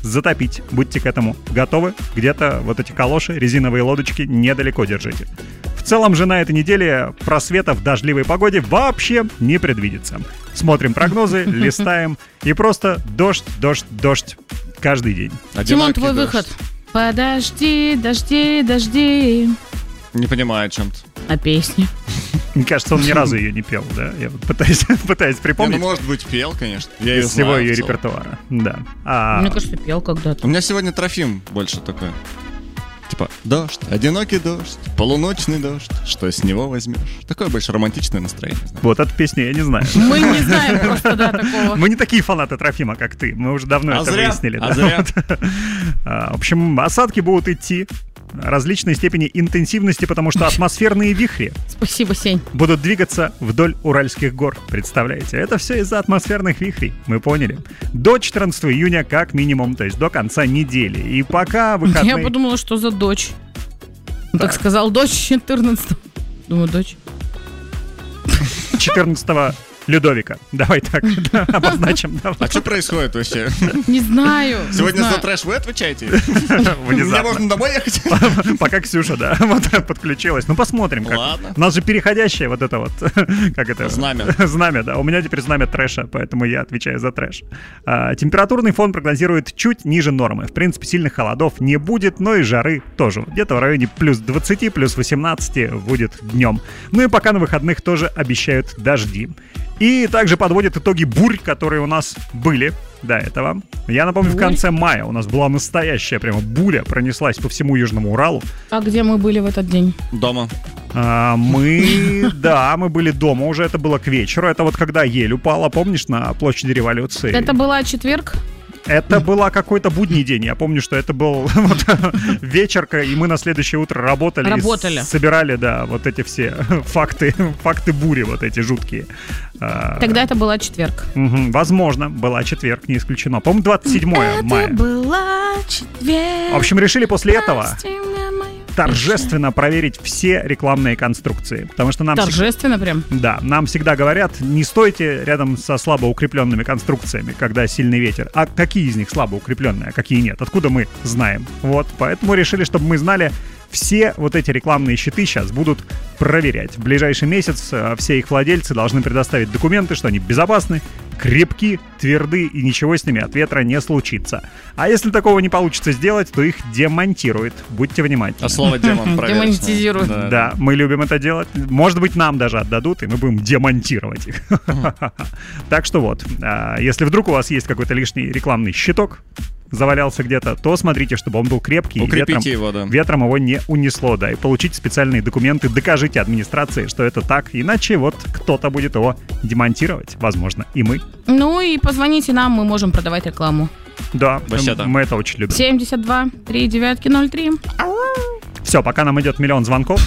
затопить. Будьте к этому готовы. Где-то вот эти калоши, резиновые лодочки недалеко держите. В целом же на этой неделе просвета в дождливой погоде вообще не предвидится. Смотрим прогнозы, листаем, и просто дождь каждый день. Тимон, твой выход. Подожди, дожди. Не понимаю о чем-то. О песне. Мне кажется, он ни разу ее не пел, да? Я вот пытаюсь припомнить. Может быть, пел, конечно. Я из всего ее репертуара, да. Мне кажется, пел когда-то. У меня сегодня Трофим больше такой. Типа, дождь, одинокий дождь, полуночный дождь, что с него возьмешь? Такое больше романтичное настроение. Вот эту песню я не знаю. Мы не знаем просто, да, такого. Мы не такие фанаты Трофима, как ты. Мы уже давно это выяснили. В общем, осадки будут идти различной степени интенсивности, потому что атмосферные вихри Спасибо, Сень. будут двигаться вдоль Уральских гор. Представляете? Это все из-за атмосферных вихрей. Мы поняли. До 14 июня как минимум, то есть до конца недели. И пока выходные... Я подумала, что за дочь. Он так сказал, дочь 14. Думаю, дочь. 14 Людовика. Давай так обозначим. А что происходит вообще? Не знаю. Сегодня за трэш вы отвечаете? Мне можно домой ехать? Пока Ксюша, да, вот подключилась. Ну, посмотрим. Ладно. У нас же переходящее вот это вот, как это? Знамя. Знамя, да. У меня теперь знамя трэша, поэтому я отвечаю за трэш. Температурный фон прогнозирует чуть ниже нормы. В принципе, сильных холодов не будет, но и жары тоже. Где-то в районе плюс 20, плюс 18 будет днем. Ну и пока на выходных тоже обещают дожди. И также подводят итоги бурь, которые у нас были до этого. Я напомню, в конце мая у нас была настоящая прямо буря, пронеслась по всему Южному Уралу. А где мы были в этот день? Дома. Мы были дома уже, это было к вечеру. Это вот когда ель упала, помнишь, на площади Революции? Это была четверг? Это была какой-то будний день. Я помню, что это был вот, вечерка, и мы на следующее утро работали. И собирали, да, вот эти все факты бури, вот эти жуткие. Тогда это была четверг. Возможно, была четверг, не исключено. По-моему, 27 мая. Это была четверг. В общем, решили после этого торжественно проверить все рекламные конструкции. Потому что нам торжественно прям? Да, нам всегда говорят, не стойте рядом со слабо укрепленными конструкциями, когда сильный ветер. А какие из них слабо укрепленные, а какие нет? Откуда мы знаем? Вот, поэтому решили, чтобы мы знали, все вот эти рекламные щиты сейчас будут проверять. В ближайший месяц все их владельцы должны предоставить документы, что они безопасны, крепки, тверды и ничего с ними от ветра не случится. А если такого не получится сделать, то их демонтируют. Будьте внимательны. А слово демон проверено. Демонетизируют. Да, мы любим это делать. Может быть, нам даже отдадут, и мы будем демонтировать их. Так что вот, если вдруг у вас есть какой-то лишний рекламный щиток, завалялся где-то, то смотрите, чтобы он был крепкий. Укрепите его, да. Ветром его не унесло, да. И получите специальные документы, докажите администрации, что это так. Иначе вот кто-то будет его демонтировать, возможно, и мы. Ну и позвоните нам, мы можем продавать рекламу. Да, мы это очень любим. 72-39-03. Все, пока нам идет миллион звонков,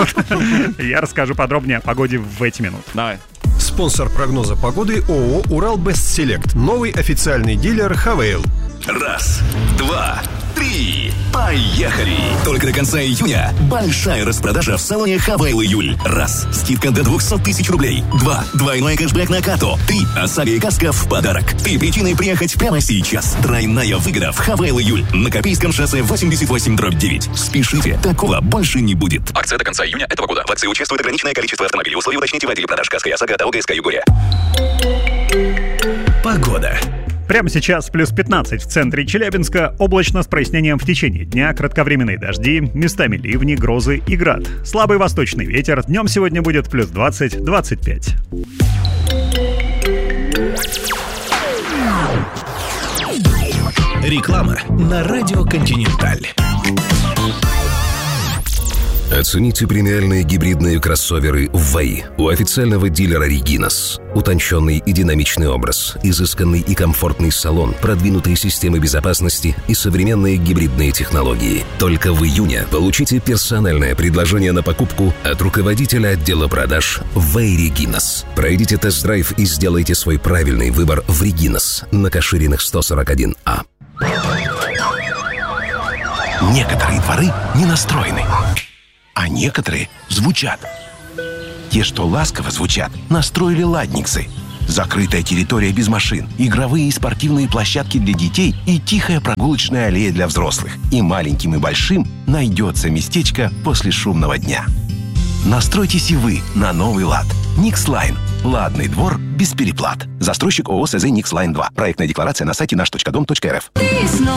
я расскажу подробнее о погоде в эти минуты. Давай. Спонсор прогноза погоды ООО «Урал Бест Селект». Новый официальный дилер «Хавейл». 1, 2, 3, поехали! Только до конца июня большая распродажа в салоне «Хавейл Июль». 1. Скидка до 200 тысяч рублей. 2. Двойной кэшбэк на карту. 3. ОСАГО и каска в подарок. 3 причины приехать прямо сейчас. Тройная выгода в «Хавейл Июль» на Копейском шоссе 88/9. Спешите, такого больше не будет. Акция до конца июня этого года. В акции участвует ограниченное количество автомобилей. Условия уточните в отделе продаж «Каска и ОСАГО» от ОГСК «Югория». Погода. Прямо сейчас плюс 15 в центре Челябинска, облачно с прояснением в течение дня, кратковременные дожди, местами ливни, грозы и град. Слабый восточный ветер, днем сегодня будет плюс 20-25. Реклама на радио «Континенталь». Оцените премиальные гибридные кроссоверы в ВАИ у официального дилера «Регинас». Утонченный и динамичный образ, изысканный и комфортный салон, продвинутые системы безопасности и современные гибридные технологии. Только в июне получите персональное предложение на покупку от руководителя отдела продаж ВАИ «Регинас». Пройдите тест-драйв и сделайте свой правильный выбор в «Регинас» на Кашириных 141А. Некоторые дворы не настроены, а некоторые звучат. Те, что ласково звучат, настроили ладниксы. Закрытая территория без машин, игровые и спортивные площадки для детей и тихая прогулочная аллея для взрослых. И маленьким, и большим найдется местечко после шумного дня. Настройтесь и вы на новый лад. Никслайн. Ладный двор без переплат. Застройщик ООО СЗ Никслайн 2. Проектная декларация на сайте наш.дом.рф.